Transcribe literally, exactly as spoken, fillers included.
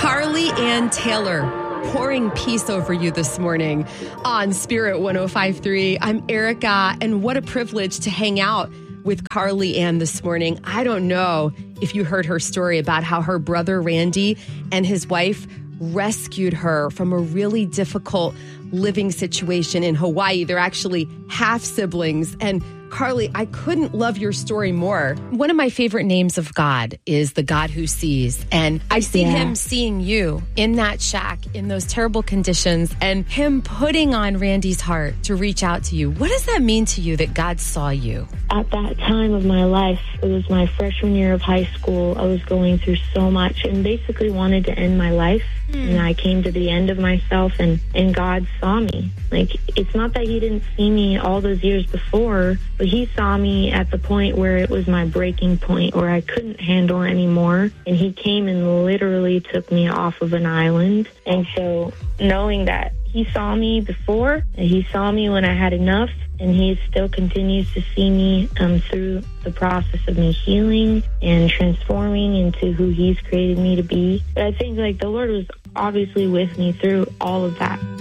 Carly Ann Taylor, pouring peace over you this morning on Spirit one oh five point three. I'm Erica, and what a privilege to hang out with Carly Ann this morning. I don't know if you heard her story about how her brother Randy and his wife rescued her from a really difficult living situation in Hawaii. They're actually half siblings. And Carly, I couldn't love your story more. One of my favorite names of God is the God who sees. And I see yeah. him seeing you in that shack, in those terrible conditions, and him putting on Randy's heart to reach out to you. What does that mean to you that God saw you? At that time of my life, it was my freshman year of high school. I was going through so much and basically wanted to end my life. Mm. And I came to the end of myself, and, and God saw me. Like, it's not that he didn't see me all those years before, but he saw me at the point where it was my breaking point, where I couldn't handle anymore. And he came and literally took me off of an island. And so knowing that he saw me before, and he saw me when I had enough, and he still continues to see me um, through the process of me healing and transforming into who he's created me to be. But I think, like, the Lord was obviously with me through all of that.